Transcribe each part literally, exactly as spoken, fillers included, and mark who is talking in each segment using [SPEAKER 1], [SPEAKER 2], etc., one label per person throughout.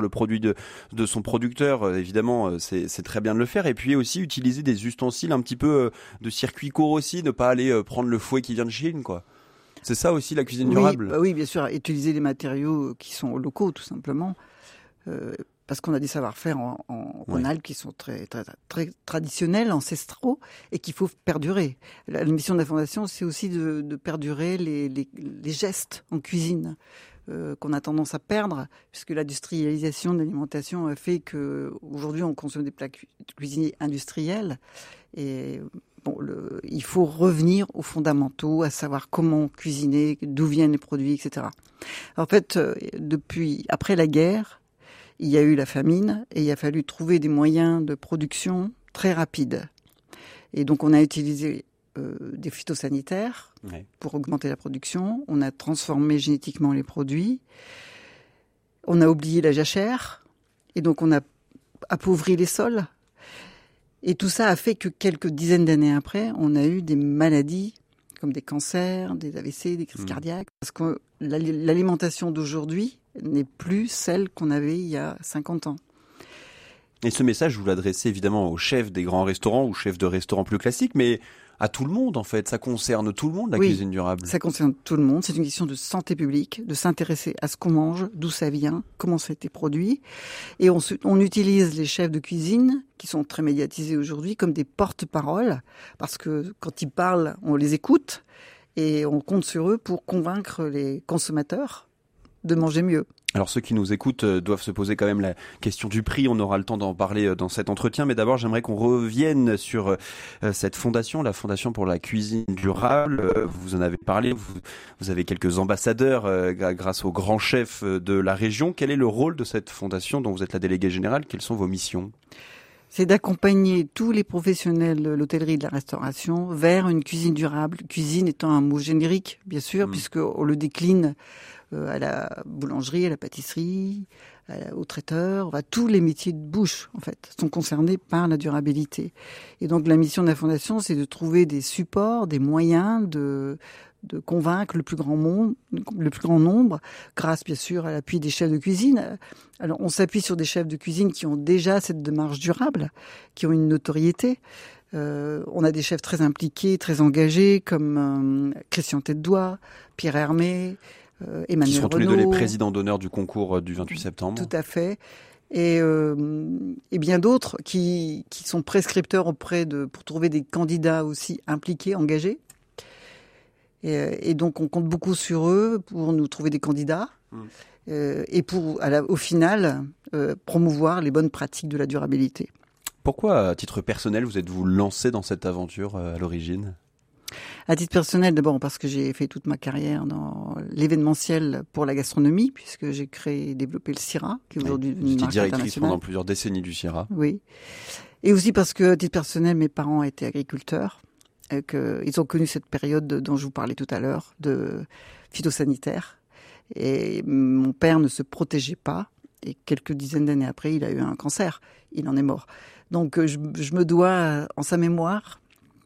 [SPEAKER 1] le produit de, de son producteur, euh, évidemment, c'est, c'est très bien de le faire. Et puis aussi utiliser des ustensiles un petit peu euh, de circuit court aussi, ne pas aller euh, prendre le fouet qui vient de Chine, quoi. C'est ça aussi la cuisine
[SPEAKER 2] oui,
[SPEAKER 1] durable.
[SPEAKER 2] bah oui, bien sûr, utiliser des matériaux qui sont locaux, tout simplement. Euh, parce qu'on a des savoir-faire en, en
[SPEAKER 1] Ouais.
[SPEAKER 2] Rhône-Alpes qui sont très, très, très traditionnels, ancestraux, et qu'il faut perdurer. La, la mission de la Fondation, c'est aussi de, de perdurer les, les, les gestes en cuisine euh, qu'on a tendance à perdre, puisque l'industrialisation de l'alimentation a fait qu'aujourd'hui, on consomme des plats cu- cuisinés industriels. Et bon, le, il faut revenir aux fondamentaux, à savoir comment cuisiner, d'où viennent les produits, et cetera. En fait, euh, depuis après la guerre, il y a eu la famine et il a fallu trouver des moyens de production très rapides. Et donc, on a utilisé euh, des phytosanitaires
[SPEAKER 1] Ouais.
[SPEAKER 2] pour augmenter la production. On a transformé génétiquement les produits. On a oublié la jachère. Et donc, on a appauvri les sols. Et tout ça a fait que quelques dizaines d'années après, on a eu des maladies comme des cancers, des A V C, des crises
[SPEAKER 1] Mmh.
[SPEAKER 2] cardiaques. Parce que l'alimentation d'aujourd'hui n'est plus celle qu'on avait il y a cinquante ans.
[SPEAKER 1] Et ce message, vous l'adressez évidemment aux chefs des grands restaurants ou chefs de restaurants plus classiques, mais à tout le monde en fait. Ça concerne tout le monde, la
[SPEAKER 2] Oui,
[SPEAKER 1] cuisine durable.
[SPEAKER 2] Ça concerne tout le monde. C'est une question de santé publique, de s'intéresser à ce qu'on mange, d'où ça vient, comment ça a été produit. Et on, on utilise les chefs de cuisine, qui sont très médiatisés aujourd'hui, comme des porte-paroles, parce que quand ils parlent, on les écoute et on compte sur eux pour convaincre les consommateurs de manger mieux.
[SPEAKER 1] Alors ceux qui nous écoutent euh, doivent se poser quand même la question du prix. On aura le temps d'en parler euh, dans cet entretien. Mais d'abord, j'aimerais qu'on revienne sur euh, cette fondation, la Fondation pour la cuisine durable. Euh, vous en avez parlé. Vous, vous avez quelques ambassadeurs euh, grâce aux grands chefs de la région. Quel est le rôle de cette fondation dont vous êtes la déléguée générale? Quelles sont vos missions?
[SPEAKER 2] C'est d'accompagner tous les professionnels de l'hôtellerie et de la restauration vers une cuisine durable. Cuisine étant un mot générique, bien sûr, mmh. puisqu'on le décline euh, à la boulangerie, à la pâtisserie, à la, au traiteur. Enfin, tous les métiers de bouche, en fait, sont concernés par la durabilité. Et donc, la mission de la Fondation, c'est de trouver des supports, des moyens de... de convaincre le plus grand monde, le plus grand nombre, grâce bien sûr à l'appui des chefs de cuisine. Alors on s'appuie sur des chefs de cuisine qui ont déjà cette démarche durable, qui ont une notoriété. Euh, on a des chefs très impliqués, très engagés, comme euh, Christian Tête-Doigt, Pierre Hermé, euh, Emmanuel
[SPEAKER 1] Qui sont
[SPEAKER 2] Renaud.
[SPEAKER 1] tous les deux les présidents d'honneur du concours du vingt-huit septembre.
[SPEAKER 2] Tout à fait. Et, euh, et bien d'autres qui, qui sont prescripteurs auprès de, pour trouver des candidats aussi impliqués, engagés. Et, et donc, on compte beaucoup sur eux pour nous trouver des candidats mmh. euh, et pour, à la, au final, euh, promouvoir les bonnes pratiques de la durabilité.
[SPEAKER 1] Pourquoi, à titre personnel, vous êtes-vous lancé dans cette aventure euh, à l'origine ?
[SPEAKER 2] À titre personnel, d'abord parce que j'ai fait toute ma carrière dans l'événementiel pour la gastronomie, puisque j'ai créé et développé le CIRA, qui est aujourd'hui
[SPEAKER 1] oui,
[SPEAKER 2] une marque
[SPEAKER 1] directrice
[SPEAKER 2] internationale.
[SPEAKER 1] pendant plusieurs décennies du CIRA.
[SPEAKER 2] Oui. Et aussi parce que, à titre personnel, mes parents étaient agriculteurs. Qu'ils ont connu cette période dont je vous parlais tout à l'heure, de phytosanitaire. Et mon père ne se protégeait pas. Et quelques dizaines d'années après, il a eu un cancer. Il en est mort. Donc, je, je me dois, en sa mémoire,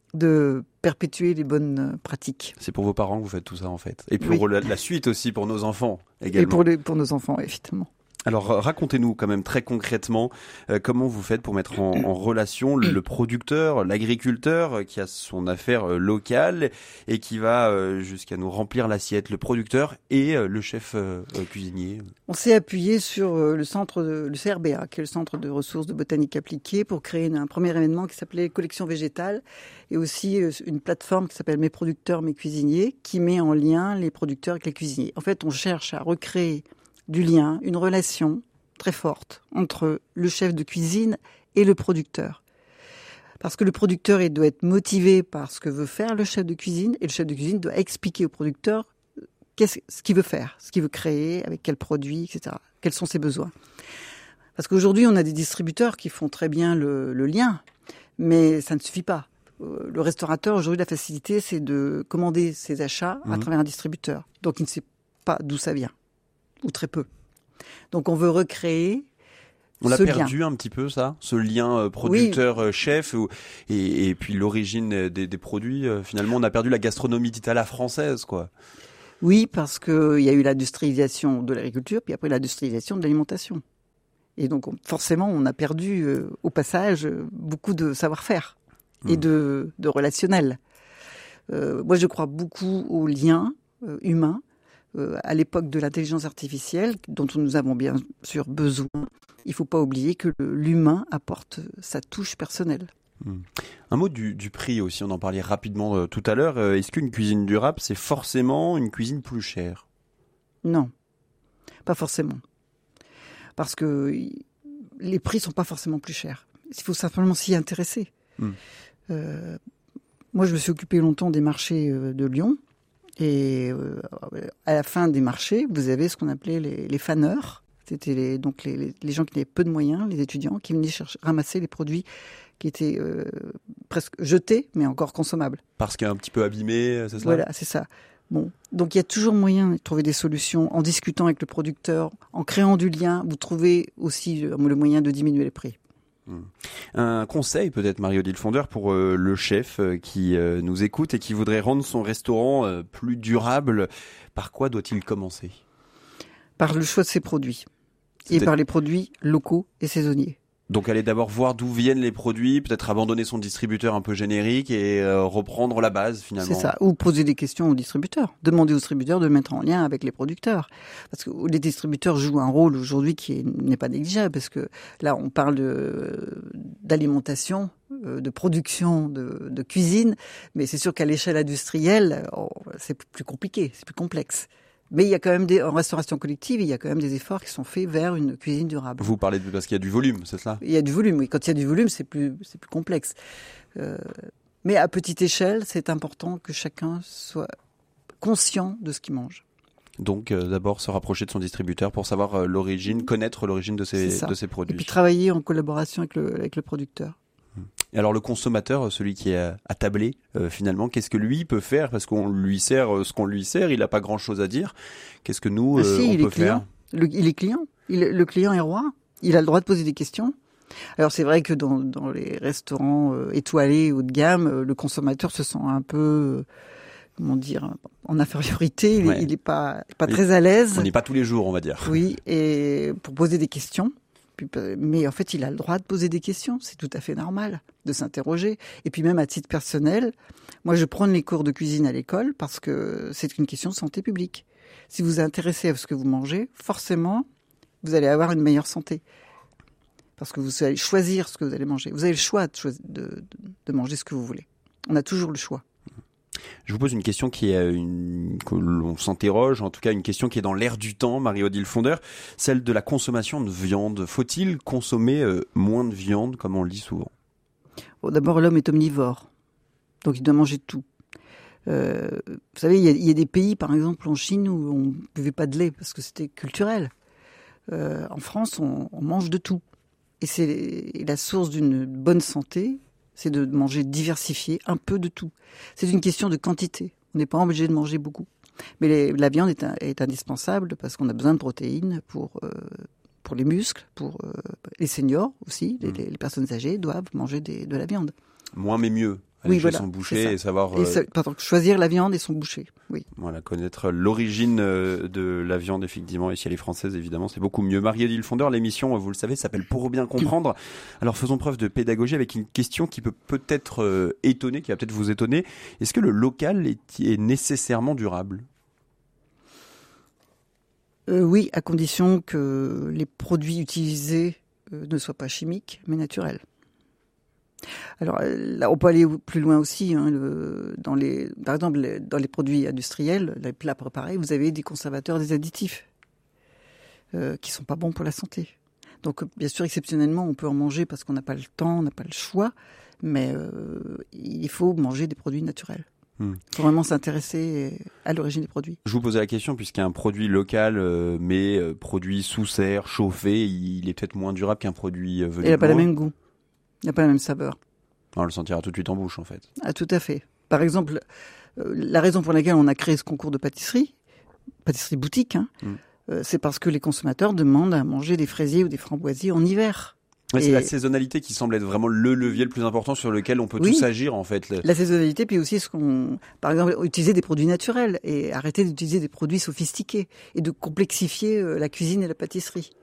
[SPEAKER 2] de perpétuer les bonnes pratiques.
[SPEAKER 1] C'est pour vos parents que vous faites tout ça, en fait. Et pour oui. la, la suite aussi, pour nos enfants, également.
[SPEAKER 2] Et pour, les, pour nos enfants, évidemment.
[SPEAKER 1] Alors racontez-nous quand même très concrètement euh, comment vous faites pour mettre en, en relation le producteur, l'agriculteur qui a son affaire euh, locale et qui va euh, jusqu'à nous remplir l'assiette, le producteur et euh, le chef euh, cuisinier.
[SPEAKER 2] On s'est appuyé sur euh, le centre, de, le C R B A, qui est le Centre de ressources de botanique appliquée, pour créer une, un premier événement qui s'appelait Collection végétale et aussi euh, une plateforme qui s'appelle Mes producteurs, mes cuisiniers, qui met en lien les producteurs avec les cuisiniers. En fait, on cherche à recréer du lien, une relation très forte entre le chef de cuisine et le producteur. Parce que le producteur, il doit être motivé par ce que veut faire le chef de cuisine, et le chef de cuisine doit expliquer au producteur qu'est-ce, ce qu'il veut faire, ce qu'il veut créer, avec quels produits, et cetera. Quels sont ses besoins. Parce qu'aujourd'hui, on a des distributeurs qui font très bien le, le lien, mais ça ne suffit pas. Le restaurateur, aujourd'hui, la facilité, c'est de commander ses achats mmh. à travers un distributeur. Donc, il ne sait pas d'où ça vient. Ou très peu. Donc on veut recréer
[SPEAKER 1] On
[SPEAKER 2] ce
[SPEAKER 1] a perdu
[SPEAKER 2] lien.
[SPEAKER 1] un petit peu ça, ce lien producteur-chef oui. et, et puis l'origine des, des produits. Finalement, on a perdu la gastronomie dite à la française, quoi.
[SPEAKER 2] Oui, parce qu'il y a eu l'industrialisation de l'agriculture, puis après l'industrialisation de l'alimentation. Et donc, on, forcément, on a perdu euh, au passage beaucoup de savoir-faire mmh. et de, de relationnel. Euh, moi, je crois beaucoup aux liens euh, humains. Euh, à l'époque de l'intelligence artificielle, dont nous avons bien sûr besoin, il ne faut pas oublier que le, l'humain apporte sa touche personnelle.
[SPEAKER 1] Mmh. Un mot du, du prix aussi, on en parlait rapidement euh, tout à l'heure. Euh, est-ce qu'une cuisine durable, c'est forcément une cuisine plus chère ?
[SPEAKER 2] Non, pas forcément. Parce que les prix ne sont pas forcément plus chers. Il faut simplement s'y intéresser. Mmh. Euh, moi, je me suis occupé longtemps des marchés de Lyon. Et euh, à la fin des marchés, vous avez ce qu'on appelait les, les faneurs. C'était les, donc les, les gens qui avaient peu de moyens, les étudiants, qui venaient chercher, ramasser les produits qui étaient euh, presque jetés, mais encore consommables.
[SPEAKER 1] Parce qu'un petit peu abîmés, c'est ça ?
[SPEAKER 2] Voilà, c'est ça. Bon, donc il y a toujours moyen de trouver des solutions en discutant avec le producteur, en créant du lien. Vous trouvez aussi le, le moyen de diminuer les prix.
[SPEAKER 1] Un conseil peut-être, Marie-Odile Fondeur, pour euh, le chef euh, qui euh, nous écoute et qui voudrait rendre son restaurant euh, plus durable. Par quoi doit-il commencer ?
[SPEAKER 2] Par le choix de ses produits.
[SPEAKER 1] C'est
[SPEAKER 2] et par les produits locaux et saisonniers.
[SPEAKER 1] Donc aller d'abord voir d'où viennent les produits, peut-être abandonner son distributeur un peu générique et euh, reprendre la base finalement.
[SPEAKER 2] C'est ça, ou poser des questions aux distributeurs, demander aux distributeurs de le mettre en lien avec les producteurs. Parce que les distributeurs jouent un rôle aujourd'hui qui est, n'est pas négligeable, parce que là on parle de, d'alimentation, de production, de, de cuisine, mais c'est sûr qu'à l'échelle industrielle, oh, c'est plus compliqué, c'est plus complexe. Mais il y a quand même des, en restauration collective, il y a quand même des efforts qui sont faits vers une cuisine durable.
[SPEAKER 1] Vous parlez de, parce qu'il y a du volume, c'est cela ?
[SPEAKER 2] Il y a du volume, oui. Quand il y a du volume, c'est plus, c'est plus complexe. Euh, mais à petite échelle, c'est important que chacun soit conscient de ce qu'il mange.
[SPEAKER 1] Donc euh, d'abord se rapprocher de son distributeur pour savoir euh, l'origine, connaître l'origine de ses, de ses produits.
[SPEAKER 2] Et puis travailler en collaboration avec le, avec le producteur.
[SPEAKER 1] Et alors le consommateur, celui qui est attablé, euh, finalement, qu'est-ce que lui peut faire ? Parce qu'on lui sert euh, ce qu'on lui sert, il n'a pas grand-chose à dire. Qu'est-ce que nous, euh,
[SPEAKER 2] ah si,
[SPEAKER 1] on
[SPEAKER 2] il
[SPEAKER 1] peut
[SPEAKER 2] est client.
[SPEAKER 1] faire ?
[SPEAKER 2] le, Il est client. Il, le client est roi. Il a le droit de poser des questions. Alors c'est vrai que dans, dans les restaurants euh, étoilés haut de gamme, euh, le consommateur se sent un peu, euh, comment dire, en infériorité. Il n'est ouais. pas, pas très à l'aise.
[SPEAKER 1] On n'est pas tous les jours, on va dire.
[SPEAKER 2] Oui, et pour poser des questions. Mais en fait, il a le droit de poser des questions. C'est tout à fait normal de s'interroger. Et puis même à titre personnel, moi je prends les cours de cuisine à l'école parce que c'est une question de santé publique. Si vous vous intéressez à ce que vous mangez, forcément, vous allez avoir une meilleure santé. Parce que vous allez choisir ce que vous allez manger. Vous avez le choix de, choisir, de, de, de manger ce que vous voulez. On a toujours le choix.
[SPEAKER 1] Je vous pose une question qui est une, que l'on s'interroge, en tout cas une question qui est dans l'air du temps, Marie-Odile Fondeur, celle de la consommation de viande. Faut-il consommer euh, moins de viande, comme on le dit souvent ?
[SPEAKER 2] Bon, d'abord, l'homme est omnivore, donc il doit manger tout. Euh, vous savez, il y, a, il y a des pays, par exemple en Chine, où on ne buvait pas de lait parce que c'était culturel. Euh, en France, on, on mange de tout. Et c'est la source d'une bonne santé, c'est de manger diversifié, un peu de tout. C'est une question de quantité. On n'est pas obligé de manger beaucoup. Mais les, la viande est, un, est indispensable parce qu'on a besoin de protéines pour, euh, pour les muscles, pour euh, les seniors aussi. Mmh. Les, les personnes âgées doivent manger des, de la viande.
[SPEAKER 1] Moins mais mieux. Aller
[SPEAKER 2] oui, voilà,
[SPEAKER 1] son boucher et savoir...
[SPEAKER 2] Et euh... pardon, choisir la viande et son boucher, oui.
[SPEAKER 1] Voilà, connaître l'origine de la viande, effectivement, et si elle est française, évidemment, c'est beaucoup mieux. Marie-Odile Fondeur, l'émission, vous le savez, s'appelle Pour bien comprendre. Alors, faisons preuve de pédagogie avec une question qui peut peut-être euh, étonner, qui va peut-être vous étonner. Est-ce que le local est, est nécessairement durable ?
[SPEAKER 2] euh, Oui, à condition que les produits utilisés euh, ne soient pas chimiques, mais naturels. Alors là, on peut aller plus loin aussi. Hein, le, dans les, par exemple, dans les produits industriels, les plats préparés, vous avez des conservateurs, des additifs euh, qui sont pas bons pour la santé. Donc, bien sûr, exceptionnellement, on peut en manger parce qu'on n'a pas le temps, on n'a pas le choix, mais euh, il faut manger des produits naturels. Il hmm. faut vraiment s'intéresser à l'origine des produits.
[SPEAKER 1] Je vous posais la question, puisqu'un produit local, euh, mais euh, produit sous serre, chauffé, il est peut-être moins durable qu'un produit euh, venu.
[SPEAKER 2] Il n'a pas le même goût. Il n'a pas la même saveur.
[SPEAKER 1] On le sentira tout de suite en bouche, en fait.
[SPEAKER 2] Ah, tout à fait. Par exemple, euh, la raison pour laquelle on a créé ce concours de pâtisserie, pâtisserie boutique, hein, mm. euh, c'est parce que les consommateurs demandent à manger des fraisiers ou des framboisiers en hiver.
[SPEAKER 1] Ouais, c'est la saisonnalité qui semble être vraiment le levier le plus important sur lequel on peut oui, tous agir, en fait.
[SPEAKER 2] La saisonnalité, puis aussi ce qu'on, par exemple, utiliser des produits naturels et arrêter d'utiliser des produits sophistiqués et de complexifier euh, la cuisine et la pâtisserie.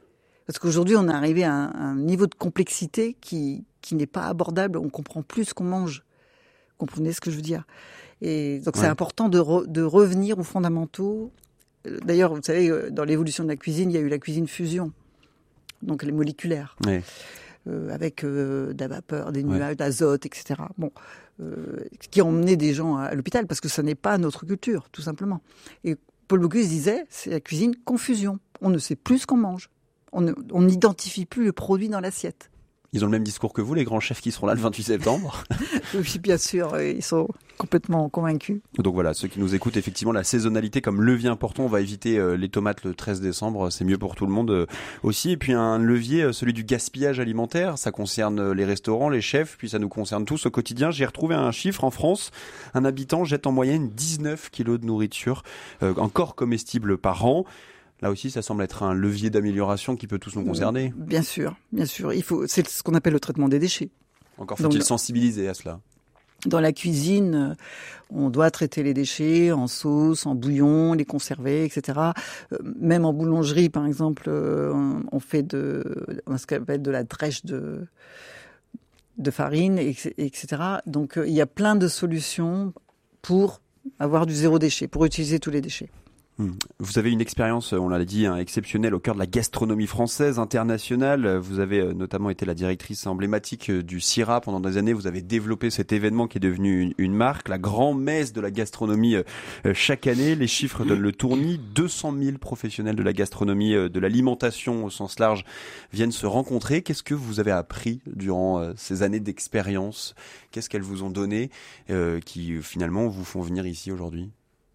[SPEAKER 2] Parce qu'aujourd'hui, on est arrivé à un, un niveau de complexité qui, qui n'est pas abordable. On comprend plus ce qu'on mange. Vous comprenez ce que je veux dire? Et donc, ouais. c'est important de, re, de revenir aux fondamentaux. D'ailleurs, vous savez, dans l'évolution de la cuisine, il y a eu la cuisine fusion. Donc, les moléculaires. Ouais. Euh, avec euh, de la vapeur, des nuages, ouais. d'azote, et cetera. Bon, euh, qui ont emmené des gens à, à l'hôpital parce que ça n'est pas notre culture, tout simplement. Et Paul Bocuse disait, c'est la cuisine confusion. On ne sait plus ce qu'on mange. On n'identifie plus le produit dans l'assiette.
[SPEAKER 1] Ils ont le même discours que vous, les grands chefs qui seront là le vingt-huit septembre.
[SPEAKER 2] Oui, bien sûr, ils sont complètement convaincus.
[SPEAKER 1] Donc voilà, ceux qui nous écoutent, effectivement, la saisonnalité comme levier important, on va éviter euh, les tomates le treize décembre, c'est mieux pour tout le monde euh, aussi. Et puis un levier, euh, celui du gaspillage alimentaire, ça concerne les restaurants, les chefs, puis ça nous concerne tous au quotidien. J'ai retrouvé un chiffre en France, un habitant jette en moyenne dix-neuf kilos de nourriture, euh, encore comestible par an. Là aussi, ça semble être un levier d'amélioration qui peut tous nous concerner.
[SPEAKER 2] Bien sûr, bien sûr. Il faut, c'est ce qu'on appelle le traitement des déchets.
[SPEAKER 1] Encore faut-il Donc, sensibiliser à cela.
[SPEAKER 2] Dans la cuisine, on doit traiter les déchets en sauce, en bouillon, les conserver, et cetera. Même en boulangerie, par exemple, on fait de ce qu'on appelle de la drèche de, de farine, et cetera. Donc, il y a plein de solutions pour avoir du zéro déchet, pour utiliser tous les déchets.
[SPEAKER 1] Vous avez une expérience, on l'a dit, hein, exceptionnelle au cœur de la gastronomie française, internationale. Vous avez notamment été la directrice emblématique du CIRA pendant des années. Vous avez développé cet événement qui est devenu une, une marque, la grand-messe de la gastronomie euh, chaque année. Les chiffres donnent le tournis. deux cent mille professionnels de la gastronomie, euh, de l'alimentation au sens large viennent se rencontrer. Qu'est-ce que vous avez appris durant euh, ces années d'expérience? Qu'est-ce qu'elles vous ont donné euh, qui finalement vous font venir ici aujourd'hui?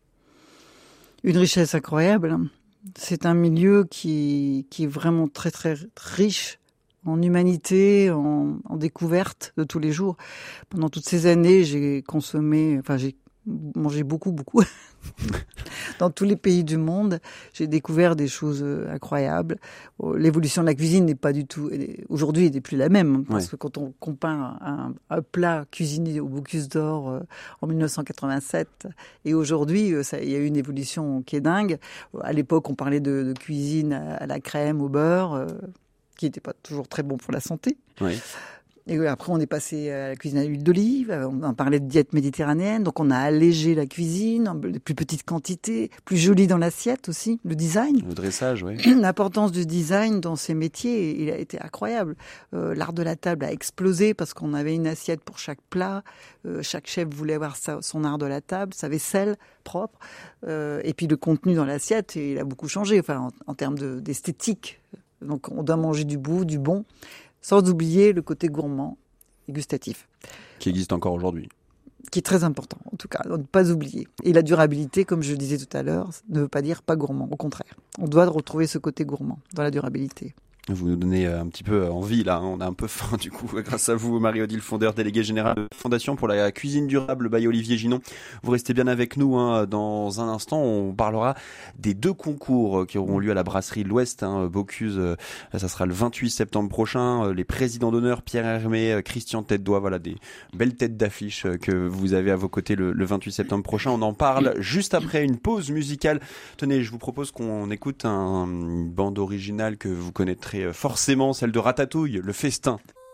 [SPEAKER 2] Une richesse incroyable. C'est un milieu qui, qui est vraiment très très riche en humanité, en, en découverte de tous les jours. Pendant toutes ces années, j'ai consommé, enfin j'ai mangé beaucoup beaucoup dans tous les pays du monde. J'ai découvert des choses incroyables. L'évolution de la cuisine n'est pas du tout, aujourd'hui, n'est plus la même. Parce ouais. que quand on compare un, un plat cuisiné au Bocuse d'Or euh, en mille neuf cent quatre-vingt-sept et aujourd'hui, ça, il y a eu une évolution qui est dingue. À l'époque, on parlait de, de cuisine à la crème, au beurre, euh, qui n'était pas toujours très bon pour la santé. Oui. Et après, on est passé à la cuisine à l'huile d'olive. On parlait de diète méditerranéenne. Donc, on a allégé la cuisine, des plus petites quantités, plus jolie dans l'assiette aussi. Le design.
[SPEAKER 1] Le dressage, oui.
[SPEAKER 2] L'importance du design dans ces métiers, il a été incroyable. Euh, l'art de la table a explosé parce qu'on avait une assiette pour chaque plat. Euh, chaque chef voulait avoir sa, son art de la table, sa vaisselle propre. Euh, et puis, le contenu dans l'assiette, il a beaucoup changé. Enfin, en, en termes de, d'esthétique. Donc, on doit manger du beau, du bon. Sans oublier le côté gourmand et gustatif.
[SPEAKER 1] Qui existe encore aujourd'hui.
[SPEAKER 2] Qui est très important, en tout cas, ne pas oublier. Et la durabilité, comme je le disais tout à l'heure, ne veut pas dire pas gourmand, au contraire. On doit retrouver ce côté gourmand dans la durabilité.
[SPEAKER 1] Vous nous donnez un petit peu envie, là. On a un peu faim, du coup, grâce à vous, Marie-Odile Fondeur, déléguée générale de la Fondation pour la cuisine durable by Olivier Ginon. Vous restez bien avec nous, hein. Dans un instant, on parlera des deux concours qui auront lieu à la brasserie de l'Ouest, hein, Bocuse. Ça sera le vingt-huit septembre prochain. Les présidents d'honneur, Pierre Hermé, Christian Tête-Doigt, voilà, des belles têtes d'affiche que vous avez à vos côtés le, le vingt-huit septembre prochain. On en parle juste après une pause musicale. Tenez, je vous propose qu'on écoute un, une bande originale que vous connaîtrez forcément, celle de Ratatouille, Le Festin.